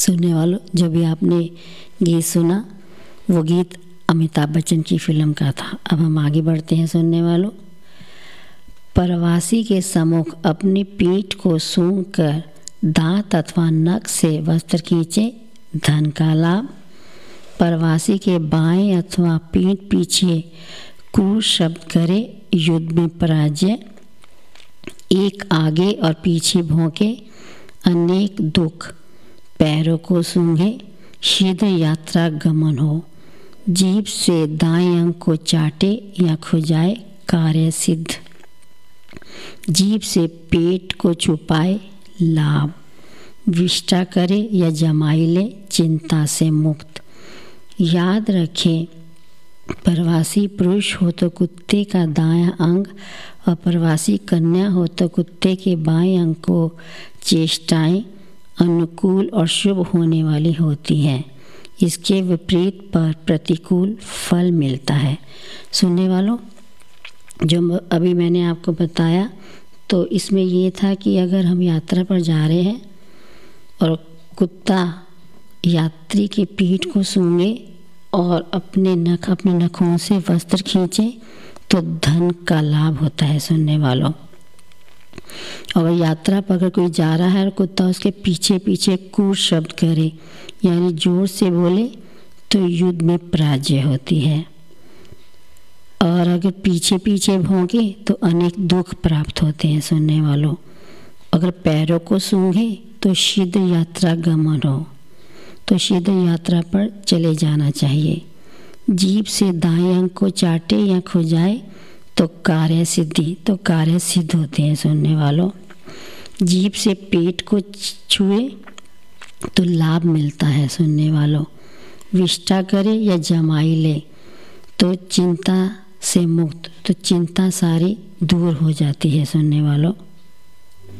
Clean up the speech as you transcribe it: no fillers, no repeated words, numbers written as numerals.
सुनने वालों, जो भी आपने गीत सुना वो गीत अमिताभ बच्चन की फिल्म का था। अब हम आगे बढ़ते हैं सुनने वालों। परवासी के सम्मुख अपनी पीठ को सूंघ कर दांत अथवा नख से वस्त्र खींचे, धन का लाभ। परवासी के बाएं अथवा पीठ पीछे क्रूर शब्द करे, युद्ध में पराजय। एक आगे और पीछे भौंके, अनेक दुख। पैरों को सूंघे, शीघ्र यात्रा गमन हो। जीभ से दाएं अंग को चाटे या खुजाए, कार्य सिद्ध। जीभ से पेट को छुपाए, लाभ। विष्टा करे या जमाई ले, चिंता से मुक्त। याद रखें, परवासी पुरुष हो तो कुत्ते का दायां अंग और परवासी कन्या हो तो कुत्ते के बाएं अंग को चेष्टाएं अनुकूल और शुभ होने वाली होती हैं। इसके विपरीत पर प्रतिकूल फल मिलता है। सुनने वालों, जो अभी मैंने आपको बताया तो इसमें ये था कि अगर हम यात्रा पर जा रहे हैं और कुत्ता यात्री की पीठ को सूंघे और अपने नखों से वस्त्र खींचे तो धन का लाभ होता है। सुनने वालों, और यात्रा पर अगर कोई जा रहा है और कुत्ता उसके पीछे पीछे क्रूर शब्द करे यानी जोर से बोले तो युद्ध में पराजय होती है। और अगर पीछे पीछे भौंके तो अनेक दुख प्राप्त होते हैं। सुनने वालों, अगर पैरों को सूंघे तो शीघ्र यात्रा गमन हो, तो शीघ्र यात्रा पर चले जाना चाहिए। जीभ से दाएं अंग को चाटे या खुजाए तो कार्य सिद्धि, तो कार्य सिद्ध होते हैं। सुनने वालों, जीभ से पेट को छुए तो लाभ मिलता है। सुनने वालों, विष्टा करे या जमाई ले तो चिंता से मुक्त, तो चिंता सारी दूर हो जाती है। सुनने वालों,